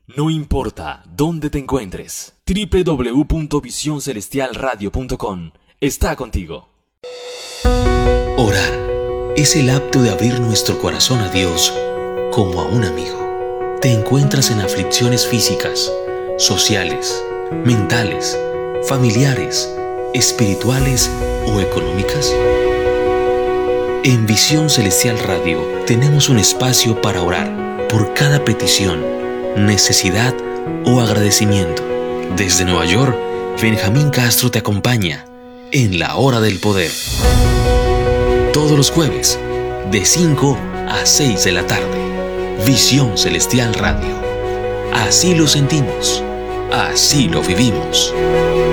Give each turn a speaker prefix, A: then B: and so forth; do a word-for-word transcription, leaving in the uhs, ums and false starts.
A: No importa dónde te encuentres, doble u doble u doble u punto visión celestial radio punto com está contigo.
B: Orar es el acto de abrir nuestro corazón a Dios como a un amigo. ¿Te encuentras en aflicciones físicas, sociales, mentales, familiares, espirituales o económicas? En Visión Celestial Radio tenemos un espacio para orar por cada petición, necesidad o agradecimiento. Desde Nueva York, Benjamín Castro te acompaña en la Hora del Poder. Todos los jueves, de cinco a seis de la tarde. Visión Celestial Radio. Así lo sentimos, así lo vivimos.